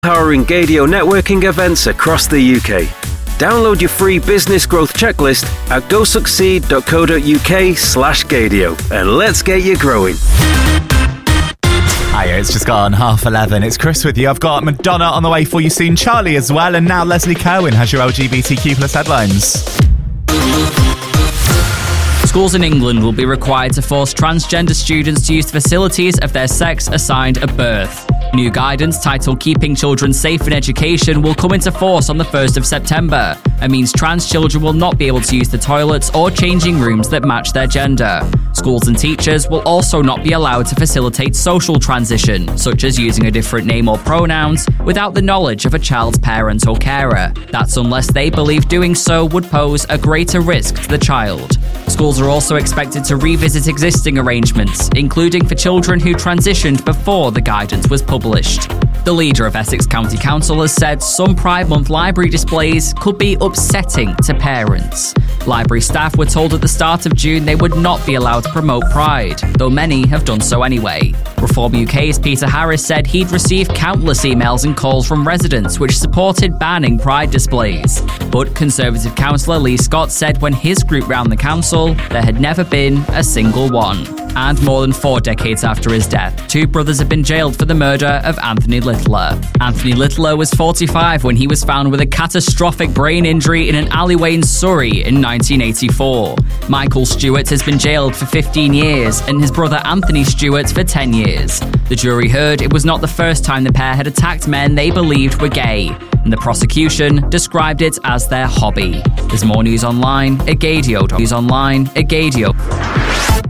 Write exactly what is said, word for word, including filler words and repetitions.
Powering Gadio networking events across the U K. Download your free business growth checklist at gosucceed.co.uk slash Gadio and let's get you growing. Hiya, it's just gone half eleven. It's Chris with you. I've got Madonna on the way for you soon, Charlie as well, and now Leslie Kerwin has your L G B T Q plus headlines. Schools in England will be required to force transgender students to use facilities of their sex assigned at birth. New guidance titled Keeping Children Safe in Education will come into force on the first of September and means trans children will not be able to use the toilets or changing rooms that match their gender. Schools and teachers will also not be allowed to facilitate social transition, such as using a different name or pronouns, without the knowledge of a child's parent or carer. That's unless they believe doing so would pose a greater risk to the child. Schools are also expected to revisit existing arrangements, including for children who transitioned before the guidance was published. The leader of Essex County Council has said some Pride Month library displays could be upsetting to parents. Library staff were told at the start of June they would not be allowed to promote Pride, though many have done so anyway. Reform U K's Peter Harris said he'd received countless emails and calls from residents which supported banning Pride displays. But Conservative councillor Lee Scott said when his group round the council, there had never been a single one. And more than four decades after his death, two brothers have been jailed for the murder of Anthony Littler. Anthony Littler was forty-five when he was found with a catastrophic brain injury in an alleyway in Surrey in nineteen eighty-four. Michael Stewart has been jailed for fifteen years and his brother Anthony Stewart for ten years. The jury heard it was not the first time the pair had attacked men they believed were gay, and the prosecution described it as their hobby. There's more news online at Gadio. News online at Gadio.